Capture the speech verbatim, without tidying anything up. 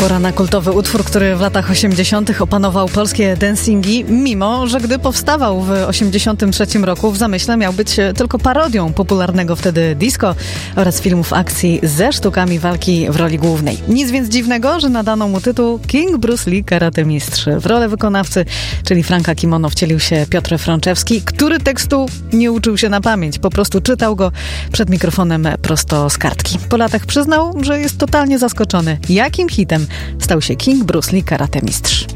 Pora na kultowy utwór, który w latach osiemdziesiątych opanował polskie dancingi, mimo że gdy powstawał w osiemdziesiątym trzecim roku, w zamyśle miał być tylko parodią popularnego wtedy disco oraz filmów akcji ze sztukami walki w roli głównej. Nic więc dziwnego, że nadano mu tytuł King Bruce Lee Karate Mistrz. W rolę wykonawcy, czyli Franka Kimono, wcielił się Piotr Frączewski, który tekstu nie uczył się na pamięć, po prostu czytał go przed mikrofonem prosto z kartki. Po latach przyznał, że jest totalnie zaskoczony, jakim hitem stał się King Bruce Lee Karate Mistrz.